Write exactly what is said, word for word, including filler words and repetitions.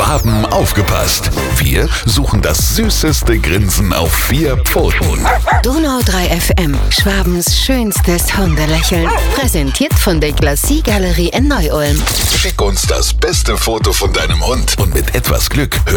Schwaben aufgepasst. Wir suchen das süßeste Grinsen auf vier Pfoten. Donau drei F M, Schwabens schönstes Hundelächeln. Präsentiert von der Glacis Galerie in Neu-Ulm. Schick uns das beste Foto von deinem Hund und mit etwas Glück